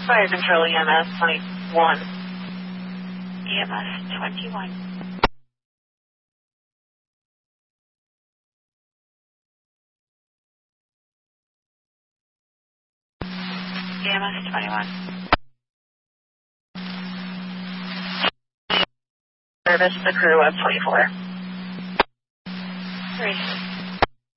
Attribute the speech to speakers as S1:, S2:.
S1: Fire Control EMS 21.
S2: EMS 21. EMS 21.
S1: Service the crew of 24.
S2: 3.